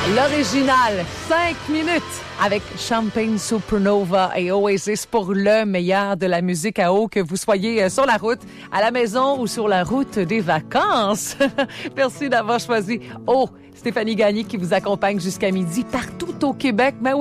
L'original, 5 minutes avec Champagne Supernova et Oasis pour le meilleur de la musique à eau, que vous soyez sur la route, à la maison ou sur la route des vacances. Merci d'avoir choisi Stéphanie Gagné qui vous accompagne jusqu'à midi partout au Québec. Mais